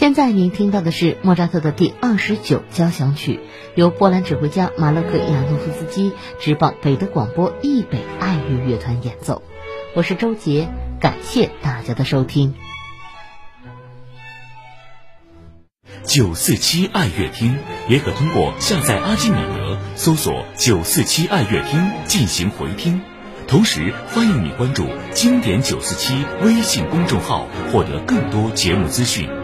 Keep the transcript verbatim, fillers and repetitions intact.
现在您听到的是莫扎特的第二十九交响曲，由波兰指挥家马勒克亚诺夫斯基执棒北德广播易北爱乐乐团演奏。我是周杰，感谢大家的收听。 九四七爱乐厅也可通过下载阿基米德搜索九四七爱乐厅进行回听，同时欢迎你关注经典九四七微信公众号，获得更多节目资讯。